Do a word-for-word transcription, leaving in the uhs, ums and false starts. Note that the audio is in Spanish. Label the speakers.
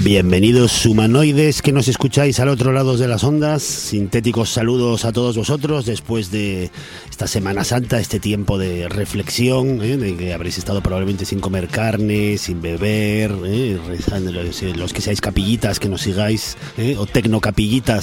Speaker 1: Bienvenidos humanoides que nos escucháis al otro lado de las ondas. Sintéticos saludos a todos vosotros después de esta Semana Santa, este tiempo de reflexión, ¿eh? De que habréis estado probablemente sin comer carne, sin beber, ¿eh? Rezando, los que seáis capillitas, que nos sigáis, ¿eh? O tecnocapillitas,